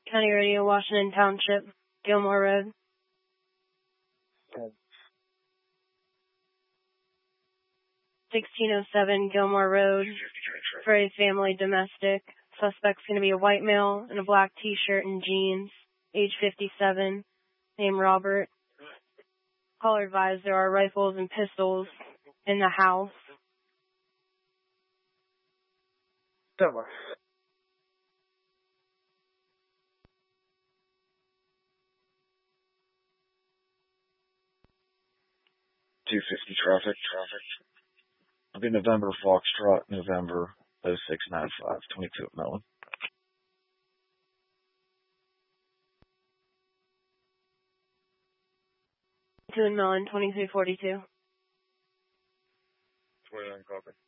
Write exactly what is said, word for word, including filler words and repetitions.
County Radio, Washington Township, Gilmore Road. Okay. sixteen oh seven Gilmore Road for a family domestic. Suspect's going to be a white male in a black t-shirt and jeans, age fifty-seven, name Robert. Caller advised there are rifles and pistols in the house. That works. two fifty traffic, traffic. I'll be November Foxtrot, November oh six nine five, twenty-two at Mellon. Two in Mellon, twenty-three forty-two. twenty-nine copy.